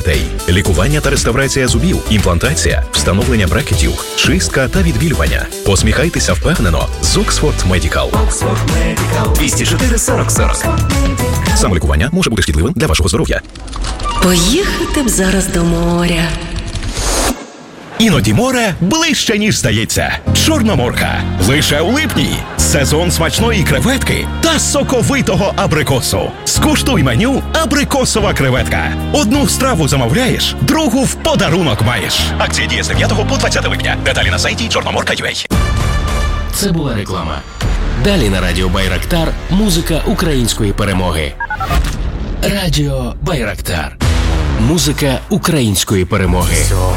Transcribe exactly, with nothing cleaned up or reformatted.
дітей. Лікування та реставрація зубів, імплантація, встановлення брекетів, чистка та відбілювання. Посміхайтеся впевнено з Oxford Medical. двісті чотири сорок сорок. Самолікування може бути шкідливим для вашого здоров'я. Поїхати б зараз до моря. Іноді море ближче, ніж здається. Чорноморка. Лише у липні. Сезон смачної креветки та соковитого абрикосу. Скуштуй меню «Абрикосова креветка». Одну страву замовляєш, другу в подарунок маєш. Акція діє з дев'ятого по двадцяте липня. Деталі на сайті чорноморка крапка ю а. Це була реклама. Далі на Радіо Байрактар музика української перемоги. Радіо Байрактар. Музика української перемоги.